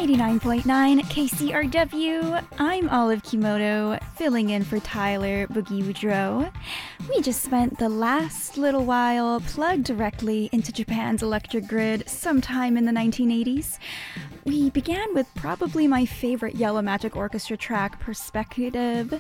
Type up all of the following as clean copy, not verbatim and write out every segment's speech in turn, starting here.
89.9 KCRW. I'm Olive Kimoto, filling in for Tyler Boogie Woodrow. We just spent the last little while plugged directly into Japan's electric grid sometime in the 1980s. We began with probably my favorite Yellow Magic Orchestra track, Perspective.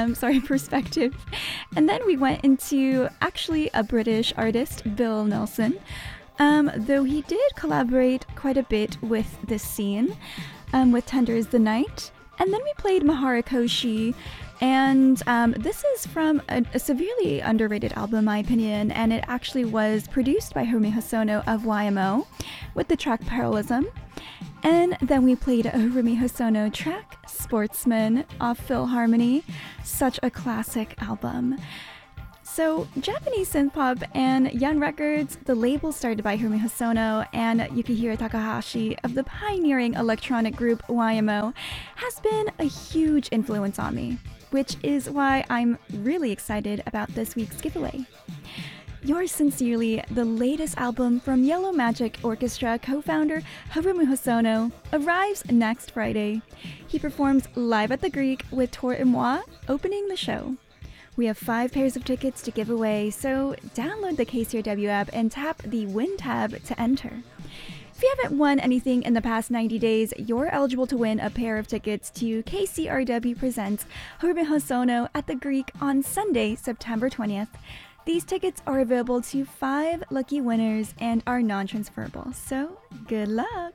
And then we went into actually a British artist, Bill Nelson. Though he did collaborate quite a bit with this scene, with Tender is the Night. And then we played Mahara Koshi, and this is from a severely underrated album, in my opinion, and it actually was produced by Hirumi Hosono of YMO, with the track Parallelism. And then we played a Hirumi Hosono track, Sportsman, off Philharmony, such a classic album. So, Japanese synth-pop and Young Records, the label started by Hirumi Hosono and Yukihiro Takahashi of the pioneering electronic group YMO, has been a huge influence on me, which is why I'm really excited about this week's giveaway. Yours sincerely, the latest album from Yellow Magic Orchestra co-founder Hirumi Hosono, arrives next Friday. He performs live at the Greek with Tour et Moi opening the show. We have 5 pairs of tickets to give away, so download the KCRW app and tap the Win tab to enter. If you haven't won anything in the past 90 days, you're eligible to win a pair of tickets to KCRW Presents Hirumi Hosono at the Greek on Sunday, September 20th. These tickets are available to 5 lucky winners and are non-transferable, so good luck!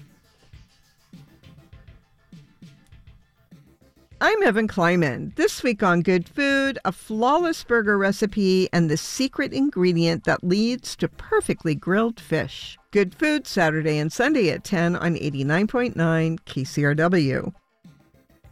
I'm Evan Kleiman. This week on Good Food, a flawless burger recipe and the secret ingredient that leads to perfectly grilled fish. Good Food, Saturday and Sunday at 10 on 89.9 KCRW.